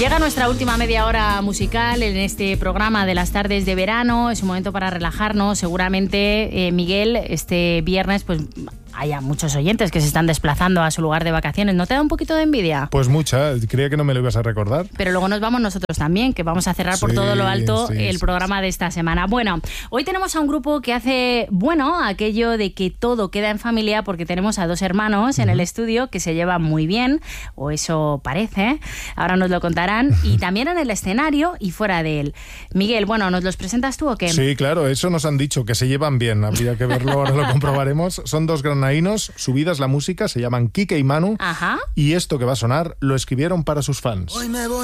Llega nuestra última media hora musical en este programa de las tardes de verano. Es un momento para relajarnos. Seguramente, Miguel, este viernes pues haya muchos oyentes que se están desplazando a su lugar de vacaciones. ¿No te da un poquito de envidia? Pues mucha, creía que no me lo ibas a recordar. Pero luego nos vamos nosotros también, que vamos a cerrar por todo lo alto el programa de esta semana. Bueno, hoy tenemos a un grupo que hace, aquello de que todo queda en familia, porque tenemos a dos hermanos en el estudio que se llevan muy bien, o eso parece, ahora nos lo contarán, y también en el escenario y fuera de él. Miguel, ¿nos los presentas tú o qué? Sí, claro, eso nos han dicho, que se llevan bien, habría que verlo, ahora lo comprobaremos. Son dos granadinos, subidas la música, se llaman Quique y Manu. Ajá. Y esto que va a sonar lo escribieron para sus fans. Hoy me voy